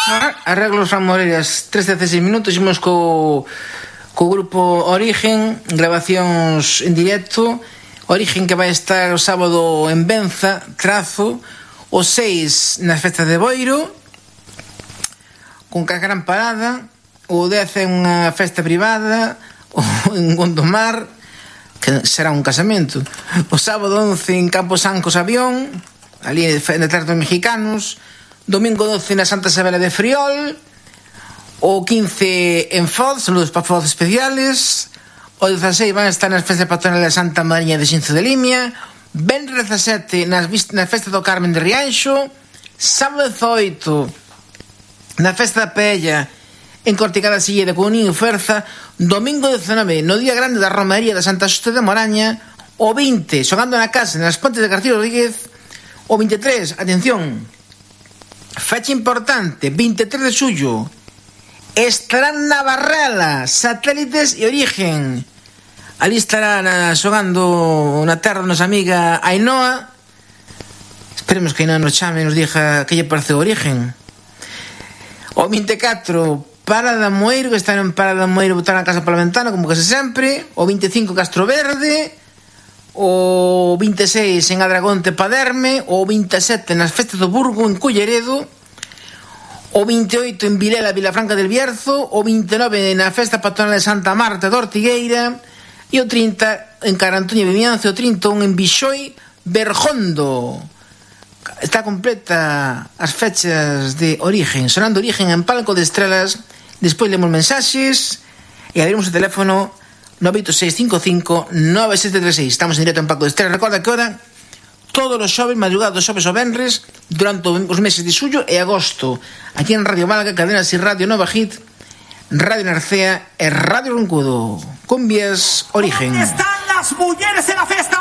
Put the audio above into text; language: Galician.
Arreglos Fran Moreiras, 3:16 minutos. Imos co grupo Origen, grabacións en directo. Origen que vai estar o sábado en Benza, Trazo, o 6 nas festas de Boiro, con gran parada. O 10 é unha festa privada en Gondomar, que será un casamento. O sábado 11 en Campos Ancos Avión, ali en Terra dos Mexicanos. Domingo 12 na Santa Isabela de Friol. O 15 en Foz, saludos para Foz especiales. O 16 van a estar nas festas patronales de Santa Mariña de Xinzo de Limia. Venres 17 na festa do Carmen de Rianxo. Sábado 18 na festa da Paella en Corticada Silleda con Niño Ferza. Domingo 19 no día grande da Romería de Santa Xusta de Moraña. O 20 xogando na casa nas Pontes de García Rodríguez. O 23, atención, fecha importante, 23 de xullo, estarán na Barrela Satélites e Origen. Ali estará xogando na terra da nosa amiga Ainhoa. Esperemos que Ainhoa nos chame e nos diga que lle parece o Origen. O 24, Parada Moeiro, que está en Parada Moeiro, botar a casa pola ventana, como case sempre. O 25, Castro Verde. O 26 en Adragonte, Paderme. O 27 nas festas do Burgo en Culleredo. O 28 en Vilela, Vilafranca del Bierzo. O 29 na festa patronal de Santa Marta de Ortigueira. E o 30 en Carantoña e Vimianzo. O 31 en Bixoi, Berjondo. Está completa as fechas de Origen, sonando Origen en Palco de Estrelas. Despois lemos mensaxes e abrimos o teléfono 986559736. Estamos en directo en Palco de Estrelas. Recorda que ahora todos os xoves, madrugados xoves ou venres, durante os meses de xullo e agosto, aquí en Radio Málaga, Cadena Si Radio Nova Hit, Radio Narcea e Radio Roncudo. Cumbias Origen. ¿Dónde están las mujeres en la fiesta?